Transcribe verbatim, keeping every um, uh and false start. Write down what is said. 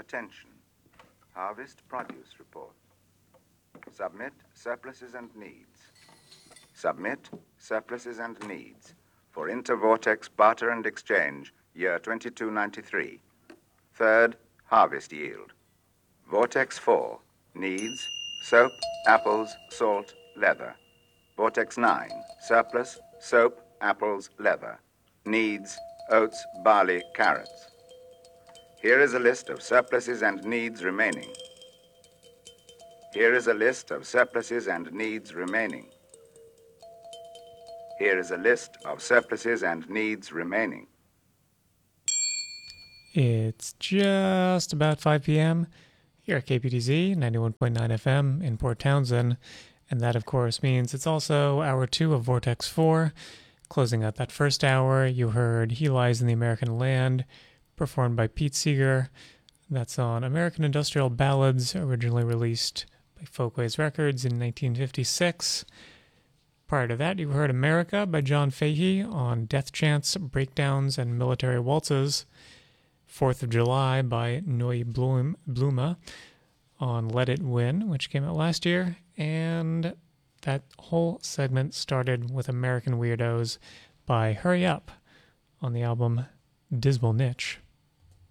Attention. Harvest Produce Report. Submit surpluses and needs. Submit surpluses and needs for Intervortex Barter and Exchange, year twenty-two ninety-three. Third, harvest yield. Vortex four, needs, soap, apples, salt, leather. Vortex nine, surplus, soap, apples, leather. Needs, oats, barley, carrots. Here is a list of surpluses and needs remaining. Here is a list of surpluses and needs remaining. Here is a list of surpluses and needs remaining. It's just about five p.m. here at K P T Z ninety-one point nine F M in Port Townsend, and that, of course, means it's also hour two of Vortex four. Closing out that first hour, you heard He Lies in the American Land, performed by Pete Seeger. That's on American Industrial Ballads, originally released by Folkways Records in nineteen fifty-six. Prior to that, you heard America by John Fahey on Death Chants, Breakdowns, and Military Waltzes. Fourth of July by Neue Blum, Blume on Let It Win, which came out last year. And that whole segment started with American Weirdos by Hurry Up on the album Dismal Niche.